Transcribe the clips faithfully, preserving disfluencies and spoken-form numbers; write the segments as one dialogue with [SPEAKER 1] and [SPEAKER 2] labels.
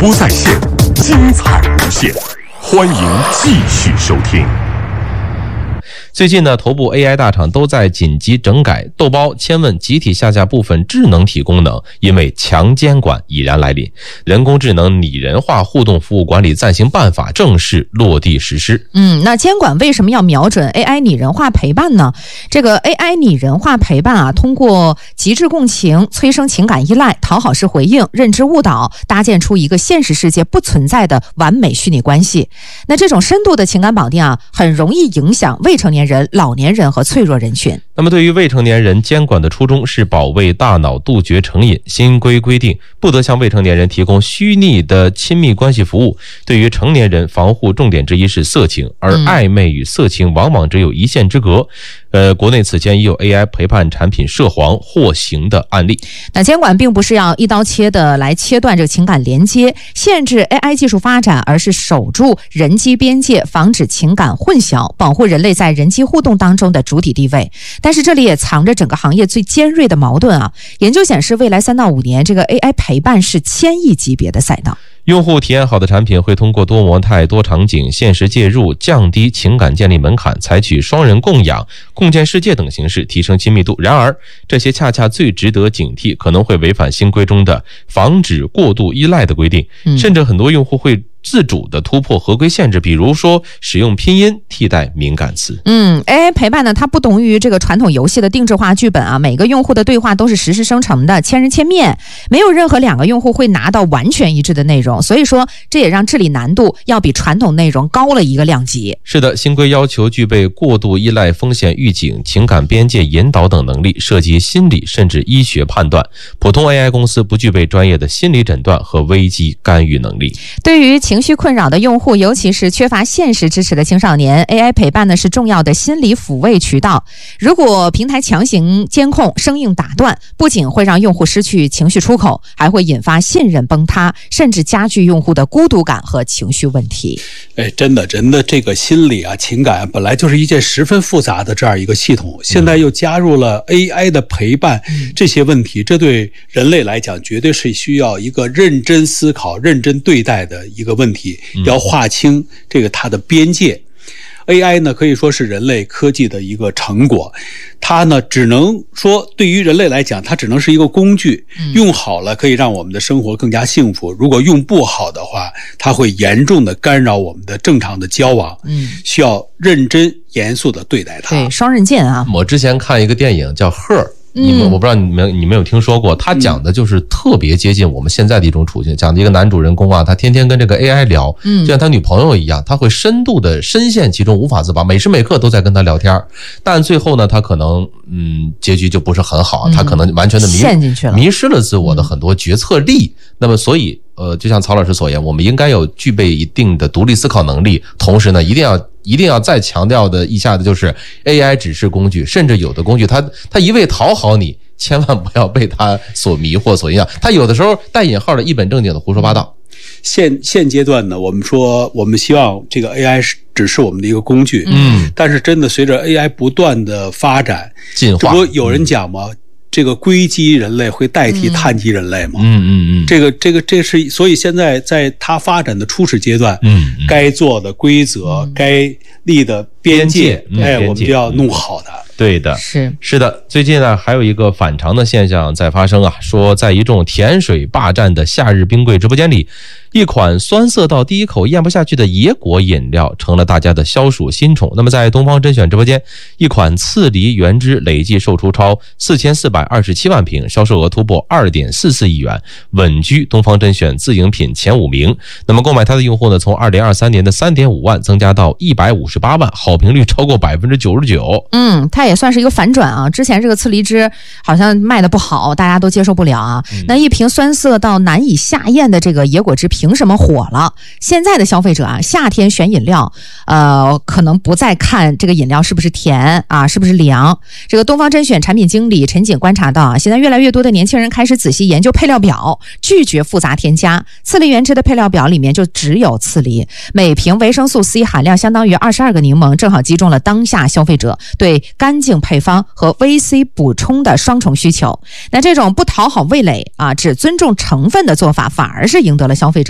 [SPEAKER 1] 播在线，精彩无限，欢迎继续收听。
[SPEAKER 2] 最近呢，头部 A I 大厂都在紧急整改豆包、千问集体下架部分智能体功能，因为强监管已然来临。人工智能拟人化互动服务管理暂行办法正式落地实施。
[SPEAKER 3] 嗯，那监管为什么要瞄准 A I 拟人化陪伴呢？这个 A I 拟人化陪伴啊，通过极致共情、催生情感依赖、讨好式回应、认知误导，搭建出一个现实世界不存在的完美虚拟关系。那这种深度的情感绑定啊，很容易影响未成年人、老年人和脆弱人群。
[SPEAKER 2] 那么对于未成年人，监管的初衷是保卫大脑，杜绝成瘾。新规规定不得向未成年人提供虚拟的亲密关系服务。对于成年人，防护重点之一是色情，而暧昧与色情往往只有一线之隔。呃，国内此前已有 A I 陪伴产品涉黄获刑的案例。
[SPEAKER 3] 那监管并不是要一刀切的来切断这个情感连接，限制 A I 技术发展，而是守住人机边界，防止情感混淆，保护人类在人机互动当中的主体地位。但是这里也藏着整个行业最尖锐的矛盾啊！研究显示，未来三到五年，这个 A I 陪伴是千亿级别的赛道。
[SPEAKER 2] 用户体验好的产品会通过多模态、多场景、现实介入，降低情感建立门槛，采取双人共养、共建世界等形式提升亲密度。然而，这些恰恰最值得警惕，可能会违反新规中的防止过度依赖的规定，甚至很多用户会自主的突破合规限制，比如说使用拼音替代敏感词。
[SPEAKER 3] 嗯 ，A I 陪伴呢，它不同于这个传统游戏的定制化剧本啊，每个用户的对话都是实时生成的，千人千面，没有任何两个用户会拿到完全一致的内容，所以说这也让治理难度要比传统内容高了一个量级。
[SPEAKER 2] 是的，新规要求具备过度依赖风险预警、情感边界引导等能力，涉及心理甚至医学判断。普通 A I 公司不具备专业的心理诊断和危机干预能力。
[SPEAKER 3] 对于情绪困扰的用户，尤其是缺乏现实支持的青少年， A I 陪伴呢是重要的心理抚慰渠道。如果平台强行监控、生硬打断，不仅会让用户失去情绪出口，还会引发信任崩塌，甚至加剧用户的孤独感和情绪问题。
[SPEAKER 4] 哎，真的，人的这个心理啊、情感本来就是一件十分复杂的这样一个系统，现在又加入了 A I 的陪伴，这些问题，这对人类来讲绝对是需要一个认真思考、认真对待的一个问题。要划清这个它的边界。A I 呢，可以说是人类科技的一个成果，它呢只能说对于人类来讲，它只能是一个工具，用好了可以让我们的生活更加幸福，如果用不好的话，它会严重的干扰我们的正常的交往，嗯，需要认真严肃的对待它。
[SPEAKER 3] 对，双刃剑啊！
[SPEAKER 2] 我之前看一个电影叫《Her》。你们我不知道你们你们有听说过，他讲的就是特别接近我们现在的一种处境，讲的一个男主人公啊，他天天跟这个 A I 聊，就像他女朋友一样，他会深度的深陷其中，无法自拔，每时每刻都在跟他聊天，但最后呢，他可能嗯结局就不是很好，他可能完全的迷
[SPEAKER 3] 陷进去了，
[SPEAKER 2] 迷失了自我的很多决策力。那么所以呃，就像曹老师所言，我们应该有具备一定的独立思考能力，同时呢，一定要一定要再强调的一下的就是 A I 只是工具，甚至有的工具它它一味讨好你，千万不要被它所迷惑所影响，它有的时候带引号的一本正经的胡说八道。
[SPEAKER 4] 现现阶段呢，我们说我们希望这个 A I 是只是我们的一个工具，嗯，但是真的随着 A I 不断的发展
[SPEAKER 2] 进化，
[SPEAKER 4] 这不有人讲吗？嗯，这个硅基人类会代替碳基人类吗？
[SPEAKER 2] 嗯嗯嗯，
[SPEAKER 4] 这个这个这是，所以现在在它发展的初始阶段，嗯，嗯该做的规则、嗯、该立的边界，边界哎，我们就要弄好它。
[SPEAKER 2] 对的，
[SPEAKER 3] 是
[SPEAKER 2] 是的。最近呢，还有一个反常的现象在发生啊，说在一众甜水霸占的夏日冰柜直播间里，一款酸涩到第一口咽不下去的野果饮料成了大家的消暑新宠。那么在东方甄选直播间，一款刺梨原汁累计售出超四千四百二十七万瓶，销售额突破 二点四四亿元，稳居东方甄选自营品前五名。那么购买它的用户呢，从二零二三年的 三点五万增加到一百五十八万，好评率超过 百分之九十九。
[SPEAKER 3] 嗯，它也算是一个反转啊，之前这个刺梨汁好像卖的不好，大家都接受不了啊、嗯、那一瓶酸涩到难以下咽的这个野果汁凭什么火了？现在的消费者啊，夏天选饮料呃，可能不再看这个饮料是不是甜啊，是不是凉。这个东方甄选产品经理陈景观察到啊，现在越来越多的年轻人开始仔细研究配料表，拒绝复杂添加。刺梨原汁的配料表里面就只有刺梨，每瓶维生素 C 含量相当于二十二个柠檬，正好击中了当下消费者对干净配方和 V C 补充的双重需求。那这种不讨好味蕾啊，只尊重成分的做法，反而是赢得了消费者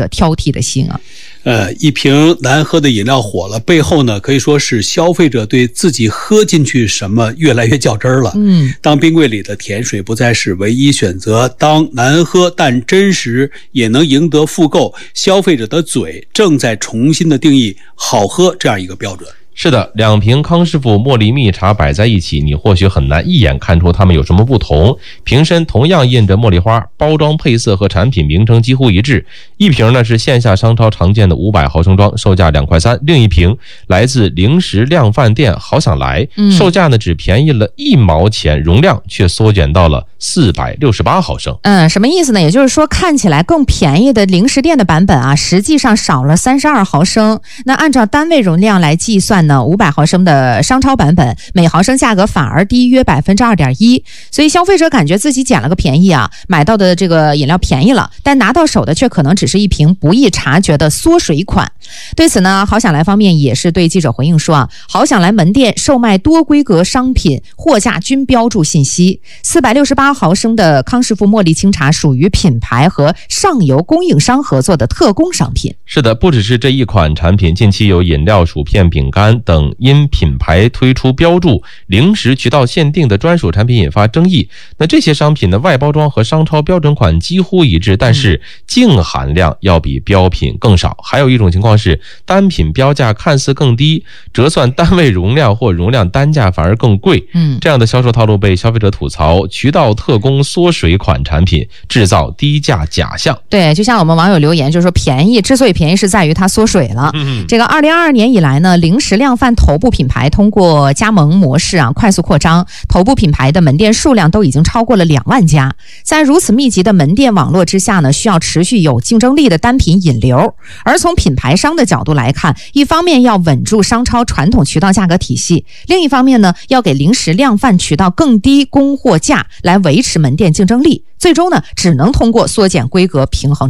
[SPEAKER 3] 者挑剔的心啊。
[SPEAKER 4] 呃，一瓶难喝的饮料火了，背后呢可以说是消费者对自己喝进去什么越来越较真儿了。
[SPEAKER 3] 嗯，
[SPEAKER 4] 当冰柜里的甜水不再是唯一选择，当难喝但真实也能赢得复购，消费者的嘴正在重新的定义好喝这样一个标准。
[SPEAKER 2] 是的，两瓶康师傅茉莉蜜茶摆在一起，你或许很难一眼看出它们有什么不同。瓶身同样印着茉莉花，包装配色和产品名称几乎一致。一瓶呢是线下商超常见的五百毫升装，售价两块三；另一瓶来自零食量贩店好想来，售价呢只便宜了一毛钱，容量却缩减到了四百六十八毫升。
[SPEAKER 3] 嗯，什么意思呢？也就是说，看起来更便宜的零食店的版本啊，实际上少了三十二毫升。那按照单位容量来计算呢，五百毫升的商超版本每毫升价格反而低约百分之二点一，所以消费者感觉自己捡了个便宜啊，买到的这个饮料便宜了，但拿到手的却可能只是一瓶不易察觉的缩水款。对此呢，好想来方面也是对记者回应说啊，好想来门店售卖多规格商品，货架均标注信息。四百六十八毫升的康师傅茉莉清茶属于品牌和上游供应商合作的特供商品。
[SPEAKER 2] 是的，不只是这一款产品，近期有饮料、薯片、饼干等因品牌推出标注、零食渠道限定的专属产品引发争议。那这些商品的外包装和商超标准款几乎一致，但是净含量要比标品更少。还有一种情况是，单品标价看似更低，折算单位容量或容量单价反而更贵。
[SPEAKER 3] 嗯，
[SPEAKER 2] 这样的销售套路被消费者吐槽，渠道特供缩水款产品，制造低价假象。
[SPEAKER 3] 对，就像我们网友留言，就是说便宜之所以便宜是在于它缩水了。
[SPEAKER 2] 嗯，
[SPEAKER 3] 这个二零二二年以来呢，零食量贩头部品牌通过加盟模式啊快速扩张，头部品牌的门店数量都已经超过了两万家。在如此密集的门店网络之下呢，需要持续有竞争力的单品引流。而从品牌商的角度来看，一方面要稳住商超传统渠道价格体系，另一方面呢，要给零食量贩渠道更低供货价来维持门店竞争力。最终呢，只能通过缩减规格平衡